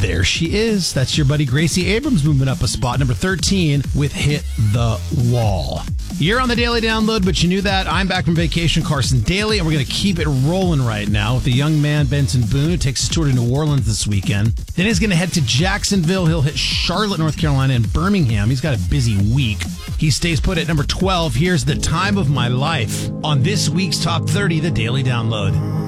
There she is. That's your buddy Gracie Abrams moving up a spot. Number 13 with Hit the Wall. You're on the Daily Download, but you knew that. I'm back from vacation, Carson Daly, and we're going to keep it rolling right now with the young man, Benson Boone, who takes his tour to New Orleans this weekend. Then he's going to head to Jacksonville. He'll hit Charlotte, North Carolina, and Birmingham. He's got a busy week. He stays put at number 12. Here's The Time of My Life on this week's Top 30, the Daily Download.